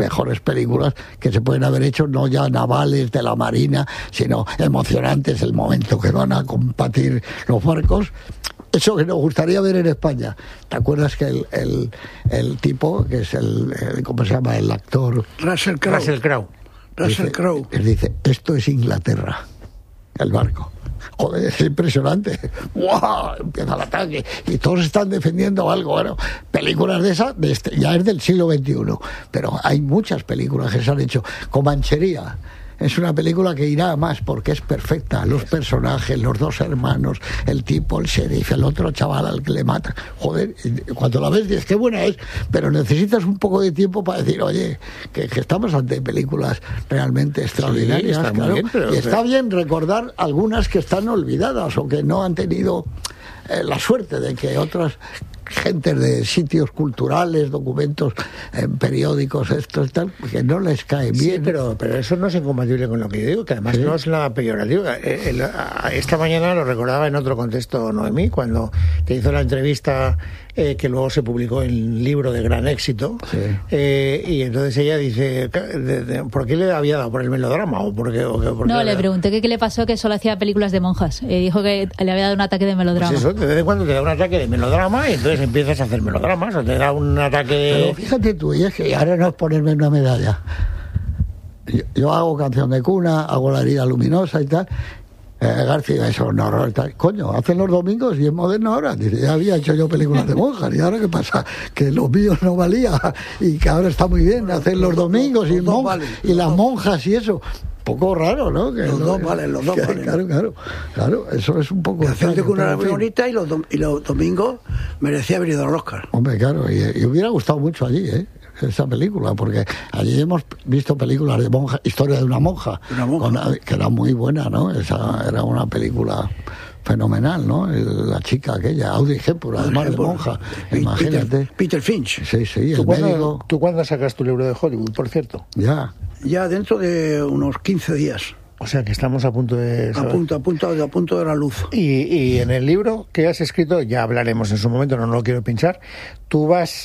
mejores películas que se pueden haber hecho, no ya navales de la Marina, sino emocionantes, el momento que van a combatir los barcos. Eso que nos gustaría ver en España. ¿Te acuerdas que el tipo, que es ¿cómo se llama? El actor... Russell Crowe. Él dice, esto es Inglaterra, el barco. Joder, es impresionante. ¡Wow! Empieza el ataque y todos están defendiendo algo. Bueno, películas de esas, ya es del siglo XXI, pero hay muchas películas que se han hecho. Comanchería es una película que irá a más porque es perfecta. Los personajes, los dos hermanos, el tipo, el sheriff, el otro chaval al que le mata. Joder, cuando la ves dices qué buena es, pero necesitas un poco de tiempo para decir, oye, que estamos ante películas realmente extraordinarias. Sí, está claro. bien, Y está bien recordar algunas que están olvidadas o que no han tenido la suerte de que otras gentes de sitios culturales, documentos en periódicos, esto y tal, que no les cae bien. Sí, pero eso no es incompatible con lo que yo digo, que además no es nada peyorativo. Esta mañana lo recordaba en otro contexto Noemí, cuando te hizo la entrevista que luego se publicó en el libro de gran éxito, y entonces ella dice, ¿por qué le había dado? ¿Por el melodrama? ¿O por qué, no, le pregunté qué le pasó, que solo hacía películas de monjas. Dijo que le había dado un ataque de melodrama. Pues eso, de vez en cuando te da un ataque de melodrama y entonces empiezas a hacer melodramas, o te da un ataque de... Pero fíjate tú, y es que ahora no es ponerme una medalla. Yo hago Canción de Cuna, hago La herida luminosa y tal. García, eso es un horror. Coño, hacen los domingos y es moderno ahora. Dice, ya había hecho yo películas de monjas, y ahora qué pasa, que los míos no valía y que ahora está muy bien hacer los domingos y las monjas y eso. Poco raro, ¿no? Que los dos valen. Claro, eso es un poco... Canción de Cuna era muy bonita y los domingos merecía haber ido al Oscar. Hombre, claro, y hubiera gustado mucho allí, esa película, porque allí hemos visto películas de monja, Historia de una monja, que era muy buena, ¿no? Esa era una película fenomenal, ¿no? La chica aquella, Audrey Hepburn, además de monja, imagínate. Peter Finch. Sí, el médico. ¿Tú cuándo sacas tu libro de Hollywood, por cierto? Ya dentro de unos 15 días. O sea que estamos a punto de... A punto de la luz. Y en el libro que has escrito, ya hablaremos en su momento, no lo quiero pinchar, tú vas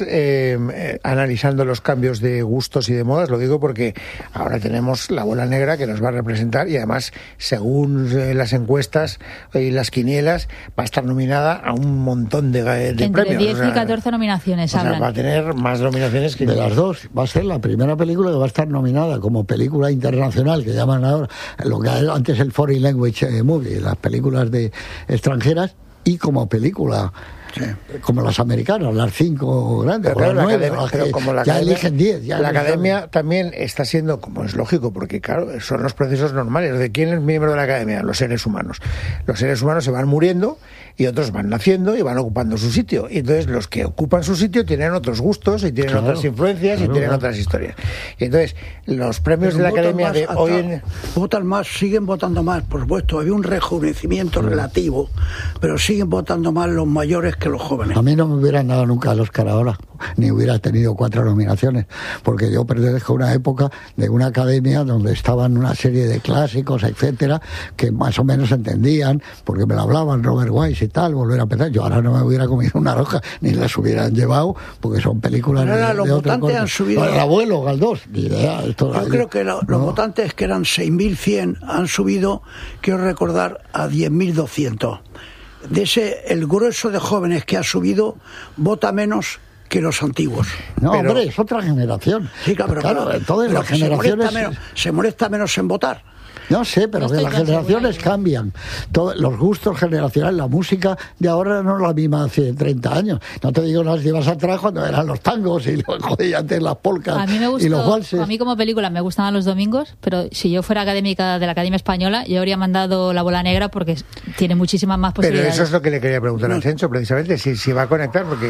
analizando los cambios de gustos y de modas, lo digo porque ahora tenemos La Bola Negra que nos va a representar y además, según las encuestas y las quinielas, va a estar nominada a un montón de premios. Entre 10 y 14 nominaciones hablan. O sea, va a tener más nominaciones que... De las dos, va a ser la primera película que va a estar nominada como película internacional, que llaman ahora lo que antes el Foreign Language Movie, las películas de extranjeras, y como película como las americanas, las 5 grandes, pero claro, las 9, ya eligen 10. La academia también está siendo, como es lógico, porque claro, son los procesos normales. ¿De quién es miembro de la academia? Los seres humanos. Los seres humanos se van muriendo y otros van naciendo y van ocupando su sitio. Y entonces los que ocupan su sitio tienen otros gustos y tienen otras influencias y tienen otras historias. Y entonces los premios de la academia de hoy en... Votan más, siguen votando más, por supuesto. Había un rejuvenecimiento relativo, pero siguen votando más los mayores que los jóvenes. A mí no me hubieran dado nunca el Oscar ahora, ni hubiera tenido 4 nominaciones, porque yo pertenezco a una época de una academia donde estaban una serie de clásicos, etcétera, que más o menos entendían, porque me lo hablaban Robert Wise y tal, volver a empezar. Yo ahora no me hubiera comido una roja, ni las hubieran llevado, porque son películas los votantes han subido. El abuelo, Galdós, ni idea. Yo creo que los votantes, que eran 6.100, han subido, quiero recordar, a 10.200. De ese, el grueso de jóvenes que ha subido vota menos que los antiguos. No, pero, hombre, es otra generación. Sí, claro, entonces las generaciones se molesta menos en votar. No sé, pero que las generaciones cambian. Los gustos generacionales, la música de ahora no es la misma hace 30 años. No te digo las llevas atrás cuando eran los tangos y antes las polcas a mí me gustó, y los valses. A mí como película me gustaban los domingos, pero si yo fuera académica de la Academia Española, yo habría mandado La Bola Negra porque tiene muchísimas más posibilidades. Pero eso es lo que le quería preguntar a Sencho, precisamente, si va a conectar, porque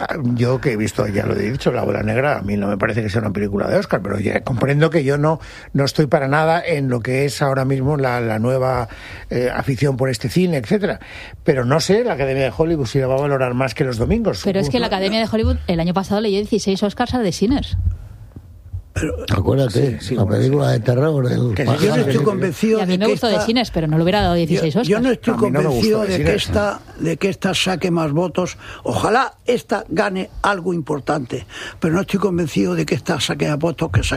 yo que he visto, ya lo he dicho, La Bola Negra, a mí no me parece que sea una película de Oscar, pero ya comprendo que yo no estoy para nada en lo que es ahora mismo la nueva afición por este cine, etcétera. Pero no sé, la Academia de Hollywood si la va a valorar más que los domingos. Pero es que la Academia de Hollywood el año pasado le dio 16 Oscars a The Sinners. Acuérdate, la película de terror. Yo no estoy convencido y a mí me gustó de Cines, pero no le hubiera dado 16 Oscars. Yo no estoy convencido de que esta saque más votos. Ojalá esta gane algo importante, pero no estoy convencido de que esta saque más votos que